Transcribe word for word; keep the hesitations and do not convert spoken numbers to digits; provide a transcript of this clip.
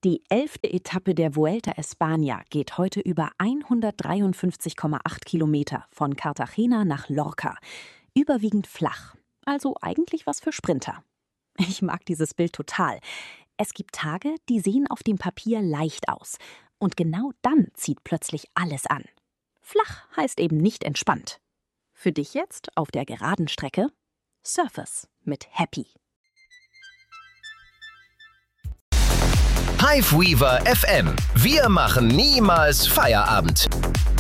Die elfte Etappe der Vuelta a España geht heute über hundertdreiundfünfzig Komma acht Kilometer von Cartagena nach Lorca. Überwiegend flach, also eigentlich was für Sprinter. Ich mag dieses Bild total. Es gibt Tage, die sehen auf dem Papier leicht aus. Und genau dann zieht plötzlich alles an. Flach heißt eben nicht entspannt. Für dich jetzt auf der geraden Strecke Surfers mit Happy. Hiveweaver F M. Wir machen niemals Feierabend.